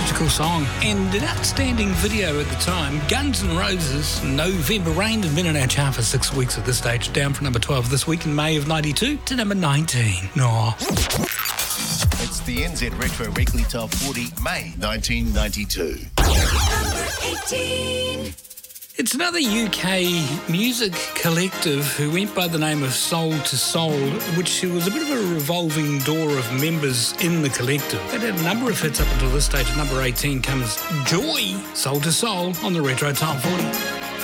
such a cool song. And an outstanding video at the time. Guns N' Roses, November Rain, had been in our chart for 6 weeks at this stage, down from number 12 this week in May of 92 to number 19. No. It's the NZ Retro Weekly Top 40, May 1992. Number 18. It's another UK music collective who went by the name of Soul to Soul, which was a bit of a revolving door of members in the collective. They had a number of hits up until this stage. At number 18 comes Joy, Soul to Soul, on the Retro Top 40.